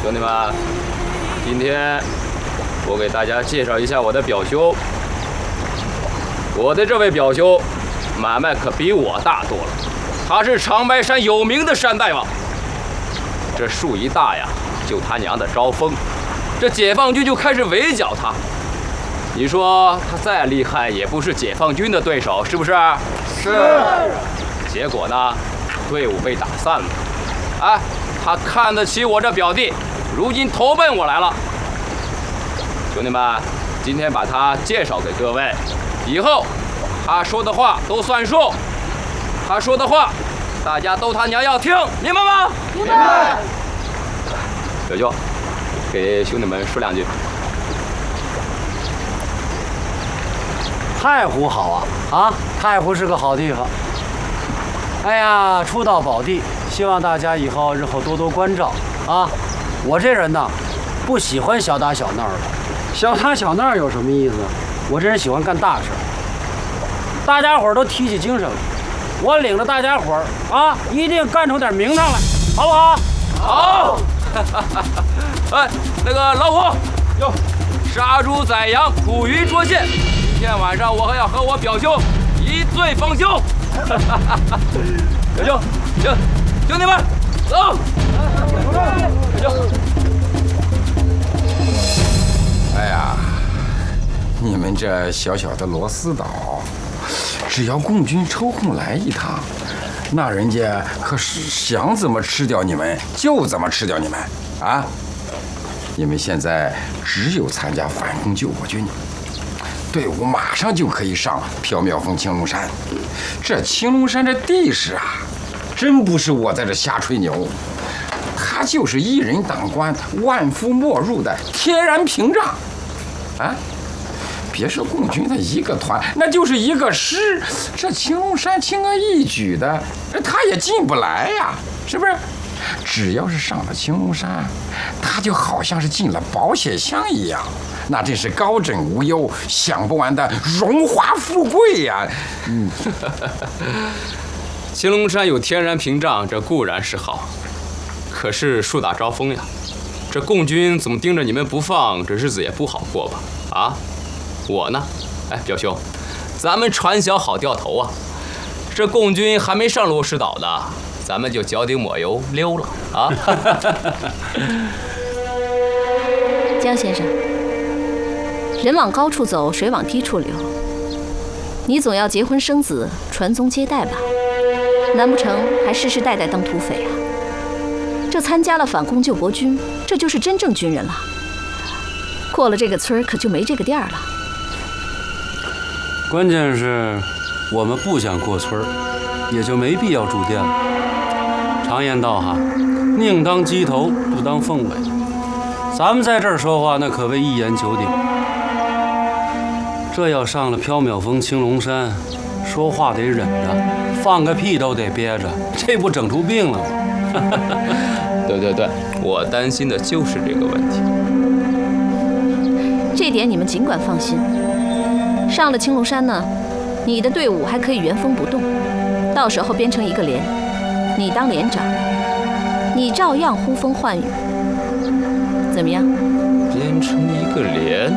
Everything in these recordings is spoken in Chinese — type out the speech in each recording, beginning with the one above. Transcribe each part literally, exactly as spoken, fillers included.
兄弟们，今天我给大家介绍一下我的表兄。我的这位表兄，买卖可比我大多了，他是长白山有名的山大王。这树一大呀，就他娘的招风，这解放军就开始围剿他。你说他再厉害，也不是解放军的对手，是不是？ 是。 结果呢，队伍被打散了。哎，他看得起我这表弟，如今投奔我来了。兄弟们，今天把他介绍给各位，以后他说的话都算数，他说的话大家都他娘要听，明白吗？ 明白。 表兄，给兄弟们说两句。 太湖好啊啊！太湖是个好地方。哎呀，初到宝地，希望大家以后日后多多关照啊！我这人呢，不喜欢小打小闹的，小打小闹有什么意思？我这人喜欢干大事。大家伙都提起精神了，我领着大家伙啊，一定干出点名堂来，好不好？ 好。哎，那个老虎，哟，杀猪宰羊，捕鱼捉蟹。今天晚上我还要和我表兄一醉方休。表兄，行，兄弟们，走。表兄。 哎呀，你们这小小的螺丝岛，只要共军抽空来一趟，那人家可是想怎么吃掉你们就怎么吃掉你们啊！你们现在只有参加反攻救国军，队伍马上就可以上缥缈峰青龙山。这青龙山这地势啊，真不是我在这瞎吹牛，它就是一人当官万夫莫入的天然屏障啊！别说共军的一个团，那就是一个师，这青龙山轻而易举的，他也进不来呀，是不是？只要是上了青龙山，他就好像是进了保险箱一样，那真是高枕无忧，享不完的荣华富贵呀！嗯， 青龙山有天然屏障，这固然是好，可是树大招风呀，这共军总盯着你们不放，这日子也不好过吧？啊？我呢，哎，表兄，咱们船小好掉头啊！这共军还没上罗石岛呢，咱们就脚底抹油溜了啊！ 江先生，人往高处走，水往低处流，你总要结婚生子，传宗接代吧？难不成还世世代代当土匪啊？这参加了反攻救国军，这就是真正军人了。过了这个村可就没这个店了。 关键是，我们不想过村也就没必要住店了。常言道哈，宁当鸡头，不当凤尾。咱们在这儿说话，那可谓一言九鼎。这要上了缥缈峰青龙山，说话得忍着，放个屁都得憋着，这不整出病了吗？ 对对对，我担心的就是这个问题。 这点你们尽管放心。上了青龙山呢，你的队伍还可以原封不动，到时候编成一个连，你当连长，你照样呼风唤雨，怎么样？ 编成一个连，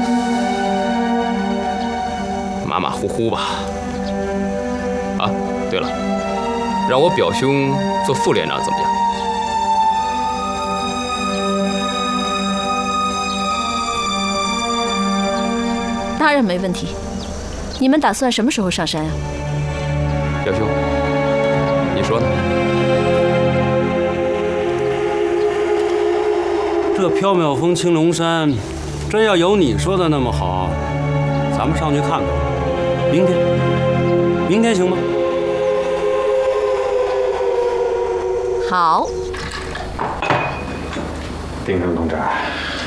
马马虎虎吧。啊，对了，让我表兄做副连长怎么样？ 当然没问题。你们打算什么时候上山啊？ 表兄，你说呢？ 这缥缈峰青龙山，真要有你说的那么好，咱们上去看看。明天，明天行吗？ 好。 丁正同志，